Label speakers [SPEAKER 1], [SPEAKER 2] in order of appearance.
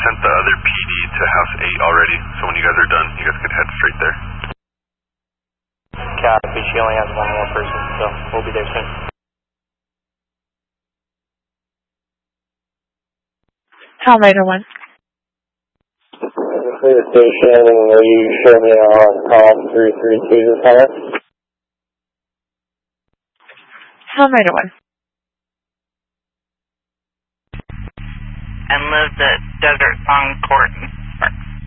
[SPEAKER 1] sent the other PD to House 8 already, so when you guys are done, you guys could head straight there.
[SPEAKER 2] Copy, she only has one more person, so we'll be there soon.
[SPEAKER 3] Tom Raider 1.
[SPEAKER 4] For the station, will you show me on call 332 this time?
[SPEAKER 3] Tom Raider 1.
[SPEAKER 5] And lived at Desert on Court